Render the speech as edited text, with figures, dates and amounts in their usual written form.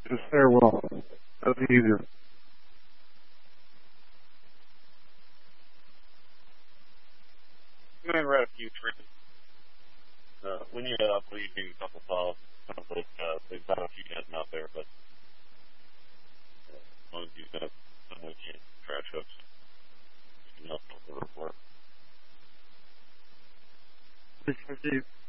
to the stairwell of the user. I'm going to read a few trees. We need to please do a couple files. Sounds like they've got a few heading out there, but as long as you've got some way to trash hooks, enough to report. Please proceed.